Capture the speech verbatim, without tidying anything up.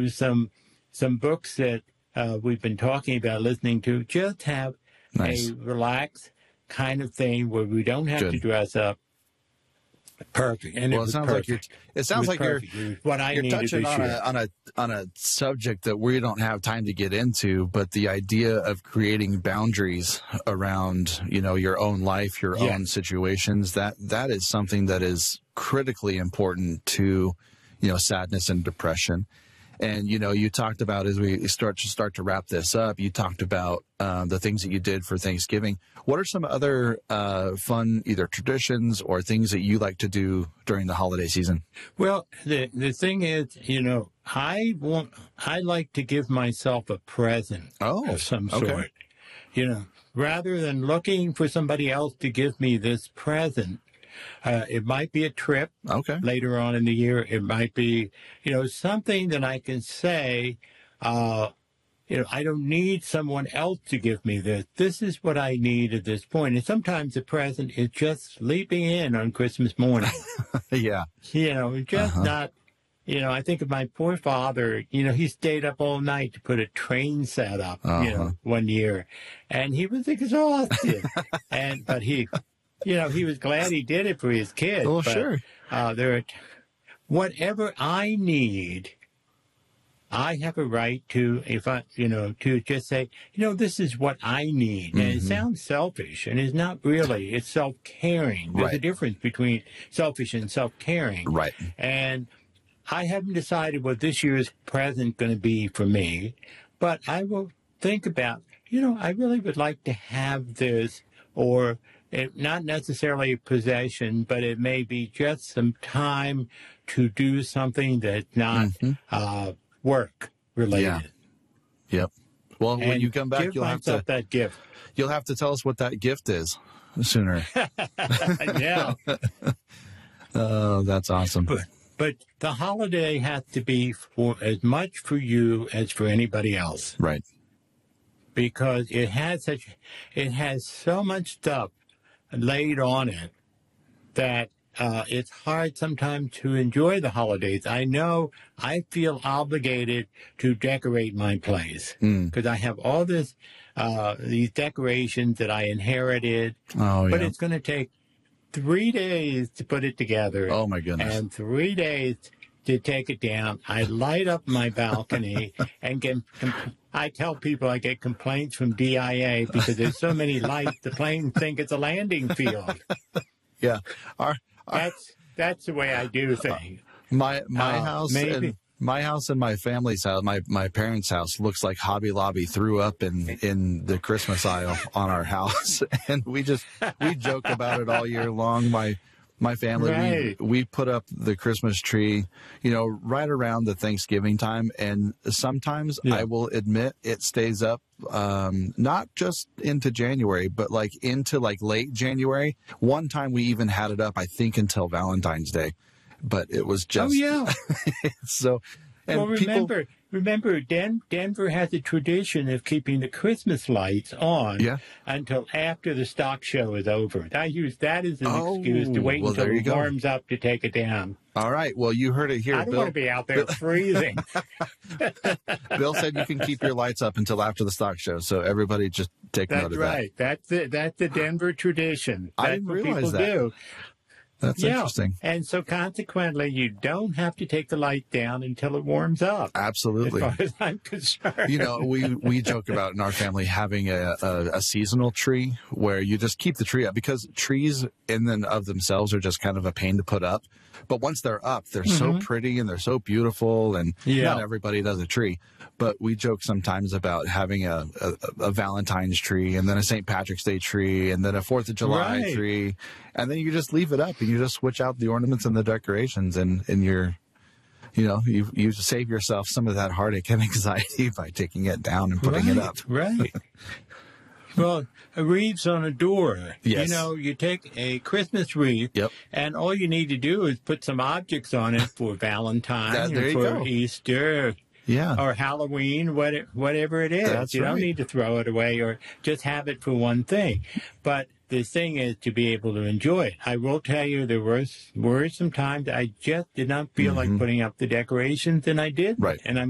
to some some books that uh, we've been talking about listening to. Just have Nice. a relaxed kind of thing where we don't have Good. to dress up. Perfect. And Well, it, it was sounds perfect. like you're. It sounds was like you're. perfect. It was what I You're needed touching this on year. a on a on a subject that we don't have time to get into, but the idea of creating boundaries around, you know, your own life, your Yeah. own situations, that that is something that is critically important to, you know, sadness and depression. And, you know, you talked about, as we start to start to wrap this up, you talked about uh, the things that you did for Thanksgiving. What are some other uh, fun, either traditions or things that you like to do during the holiday season? Well, the the thing is, you know, I want I like to give myself a present Oh, of some okay. sort. You know, rather than looking for somebody else to give me this present. Uh, it might be a trip Okay. later on in the year. It might be, you know, something that I can say, uh, you know, I don't need someone else to give me this. This is what I need at this point. And sometimes the present is just sleeping in on Christmas morning. Yeah. You know, just Uh-huh. not, you know, I think of my poor father, you know, he stayed up all night to put a train set up, Uh-huh. you know, one year. And he was exhausted. and, but he, you know, he was glad he did it for his kids. Well, but, sure. Uh, there are, whatever I need, I have a right to, if I, you know, to just say, you know, this is what I need. And it Mhm. sounds selfish, and it's not really. It's self-caring. There's a Right. difference between selfish and self-caring. Right. And I haven't decided what this year's present going to be for me, but I will think about, you know, I really would like to have this, or it, not necessarily a possession, but it may be just some time to do something that's not Mhm. uh, work related. Yeah. Yep. Well, when And you come back, give you'll have myself to that gift. you'll have to tell us what that gift is sooner. Yeah. Oh, that's awesome. But, but the holiday has to be for as much for you as for anybody else. Right. Because it has such, it has so much stuff laid on it that uh, it's hard sometimes to enjoy the holidays. I know I feel obligated to decorate my place Mm. because I have all this, uh, these decorations that I inherited, Oh, but yeah. it's going to take three days to put it together. Oh, my goodness. And three days to take it down. I light up my balcony and get, I tell people I get complaints from D I A because there's so many lights, the planes think it's a landing field. Yeah. Our, our, That's that's the way I do things. my my Uh, house maybe. and my house and my family's house, my, my parents' house looks like Hobby Lobby threw up in, in the Christmas aisle on our house. And we just, we joke about it all year long. My, my family, Right. we, we put up the Christmas tree, you know, right around the Thanksgiving time. And sometimes Yeah. I will admit it stays up, um, not just into January, but like into like late January. One time we even had it up, I think, until Valentine's Day, but it was just, Oh yeah. so, and well, people, remember, remember, Den- Denver has a tradition of keeping the Christmas lights on Yeah. until after the stock show is over. I use that as an Oh, excuse to wait well, until there you it go. warms up to take it down. all right. Well, you heard it here, I don't Bill. want to be out there freezing. Bill said you can keep your lights up until after the stock show. So everybody just take note That's of right. That's the that's the Denver tradition. I That's didn't what realize people that. do. that. That's Yeah. interesting. And so consequently, you don't have to take the light down until it warms up. Absolutely. As far as I'm concerned. You know, we, we joke about in our family having a, a, a seasonal tree where you just keep the tree up because trees in and of themselves are just kind of a pain to put up. But once they're up, they're so pretty and they're so beautiful, and Yeah. not everybody does a tree. But we joke sometimes about having a, a, a Valentine's tree and then a Saint Patrick's Day tree and then a Fourth of July Right. tree. And then you just leave it up and you just switch out the ornaments and the decorations, and, and you're, you know, you you save yourself some of that heartache and anxiety by taking it down and putting right, it up. Right. Well, a wreath's on a door. Yes. You know, you take a Christmas wreath, Yep. and all you need to do is put some objects on it for Valentine, That- there or you for go. Easter, Yeah. or Halloween, what, whatever it is. That's you don't right. need to throw it away or just have it for one thing. But the thing is to be able to enjoy it. I will tell you there were, were some times I just did not feel like putting up the decorations, and I did. Right. And I'm